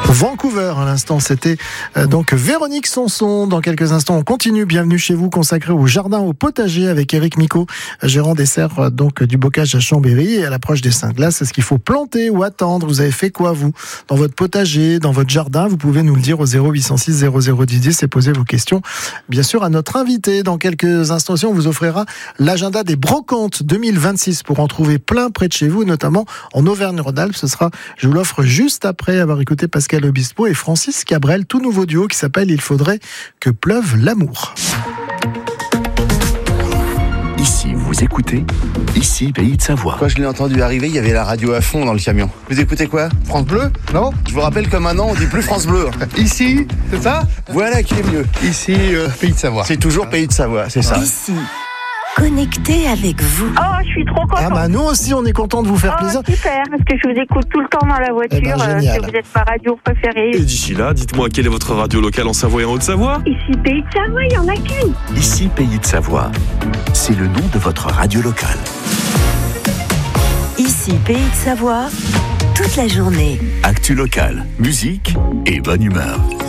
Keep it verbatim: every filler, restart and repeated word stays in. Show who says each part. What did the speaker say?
Speaker 1: Vancouver, à l'instant, c'était euh, donc Véronique Sanson. Dans quelques instants, on continue. Bienvenue chez vous, consacré au jardin, au potager, avec Éric Micot, gérant des serres euh, donc du bocage à Chambéry. Et à l'approche des Saint-Glaces, est-ce qu'il faut planter ou attendre? Vous avez fait quoi, vous, dans votre potager, dans votre jardin? Vous pouvez nous le dire au zéro huit cent six zéro zéro dix dix et poser vos questions, bien sûr, à notre invité. Dans quelques instants, on vous offrira l'agenda des brocantes deux mille vingt-six pour en trouver plein près de chez vous, notamment en Auvergne-Rhône-Alpes. Ce sera, je vous l'offre juste après avoir écouté Pascal Obispo et Francis Cabrel, tout nouveau duo qui s'appelle Il faudrait que pleuve l'amour.
Speaker 2: Ici, vous écoutez Ici, Pays de Savoie.
Speaker 3: Quand je l'ai entendu arriver, il y avait la radio à fond dans le camion. Vous écoutez quoi? France Bleu? Non? Je vous rappelle que maintenant, on dit plus France Bleu.
Speaker 4: Ici, c'est ça?
Speaker 3: Voilà qui est mieux.
Speaker 4: Ici, euh, Pays de Savoie.
Speaker 3: C'est toujours Pays de Savoie, c'est ça.
Speaker 5: Ici, connecté avec vous.
Speaker 6: Oh, je suis trop contente.
Speaker 1: Ah bah nous aussi, on est content de vous faire
Speaker 6: Oh,
Speaker 1: plaisir.
Speaker 6: super, parce que je vous écoute tout le temps dans la voiture.
Speaker 1: Eh ben, génial.
Speaker 6: euh, que vous êtes ma radio préférée.
Speaker 7: Et d'ici là, dites-moi, quelle est votre radio locale en Savoie et en Haute-Savoie?
Speaker 6: Ici, Pays de Savoie, il n'y en a qu'une.
Speaker 2: Ici, Pays de Savoie. C'est le nom de votre radio locale.
Speaker 5: Ici, Pays de Savoie, toute la journée.
Speaker 2: Actu locale, musique et bonne humeur.